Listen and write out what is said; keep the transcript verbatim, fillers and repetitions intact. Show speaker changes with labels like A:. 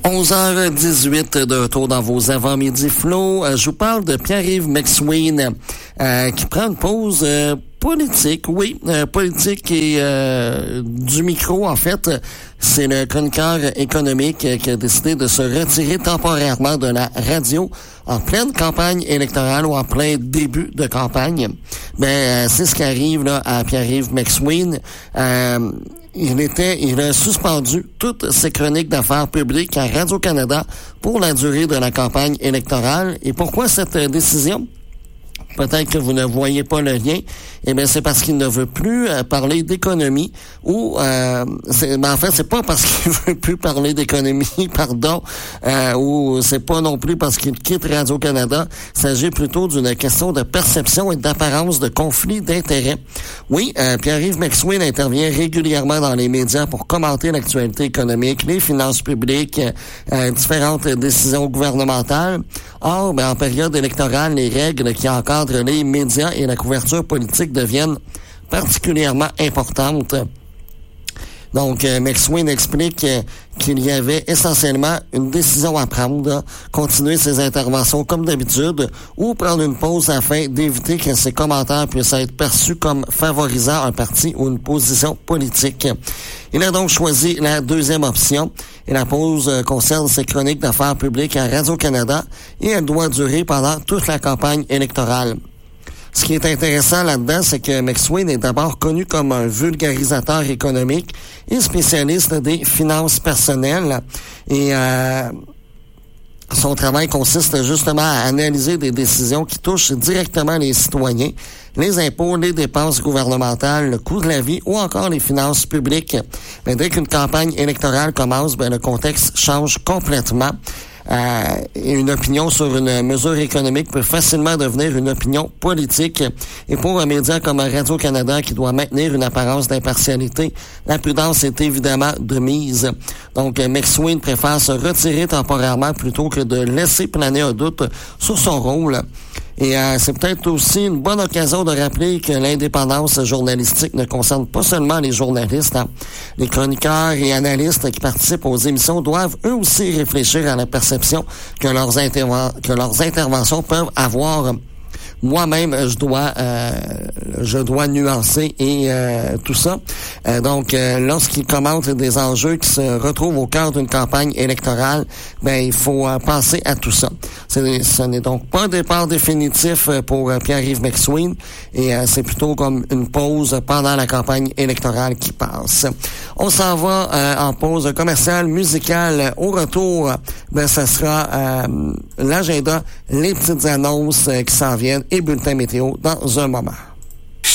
A: onze heures dix-huit de retour dans vos avant-midi flots. Je vous parle de Pierre-Yves McSween euh, qui prend une pause euh, politique, oui, euh, politique et euh, du micro, en fait. C'est le chroniqueur économique qui a décidé de se retirer temporairement de la radio en pleine campagne électorale ou en plein début de campagne. Ben, euh, c'est ce qui arrive là à Pierre-Yves McSween. Euh, Il était, il a suspendu toutes ses chroniques d'affaires publiques à Radio-Canada pour la durée de la campagne électorale. Et pourquoi cette décision? Peut-être que vous ne voyez pas le lien. Eh bien, c'est parce qu'il ne veut plus euh, parler d'économie ou, euh, c'est, ben en fait, c'est pas parce qu'il veut plus parler d'économie, pardon, euh, ou c'est pas non plus parce qu'il quitte Radio-Canada. Il s'agit plutôt d'une question de perception et d'apparence de conflit d'intérêts. Oui, euh, Pierre-Yves McSween intervient régulièrement dans les médias pour commenter l'actualité économique, les finances publiques, euh, différentes décisions gouvernementales. Or, ben, en période électorale, les règles qui encadrent les médias et la couverture politique deviennent particulièrement importantes. Donc, euh, McSween explique euh, qu'il y avait essentiellement une décision à prendre, continuer ses interventions comme d'habitude ou prendre une pause afin d'éviter que ses commentaires puissent être perçus comme favorisant un parti ou une position politique. Il a donc choisi la deuxième option et la pause euh, concerne ses chroniques d'affaires publiques à Radio-Canada et elle doit durer pendant toute la campagne électorale. Ce qui est intéressant là-dedans, c'est que McSween est d'abord connu comme un vulgarisateur économique et spécialiste des finances personnelles. Et euh, son travail consiste justement à analyser des décisions qui touchent directement les citoyens, les impôts, les dépenses gouvernementales, le coût de la vie ou encore les finances publiques. Mais dès qu'une campagne électorale commence, ben, le contexte change complètement. Euh, une opinion sur une mesure économique peut facilement devenir une opinion politique. Et pour un média comme Radio-Canada qui doit maintenir une apparence d'impartialité, la prudence est évidemment de mise. Donc, McSween préfère se retirer temporairement plutôt que de laisser planer un doute sur son rôle. Et euh, c'est peut-être aussi une bonne occasion de rappeler que l'indépendance journalistique ne concerne pas seulement les journalistes. Hein. Les chroniqueurs et analystes qui participent aux émissions doivent eux aussi réfléchir à la perception que leurs, interven- que leurs interventions peuvent avoir. Moi-même, je dois euh, je dois nuancer et euh, tout ça. Euh, donc, euh, lorsqu'il commente des enjeux qui se retrouvent au cœur d'une campagne électorale, ben il faut euh, penser à tout ça. C'est, ce n'est donc pas un départ définitif pour euh, Pierre-Yves McSween et euh, c'est plutôt comme une pause pendant la campagne électorale qui passe. On s'en va euh, en pause commerciale, musicale. Au retour, ben ça sera euh, l'agenda, les petites annonces euh, qui s'en viennent et bulletin météo dans un moment.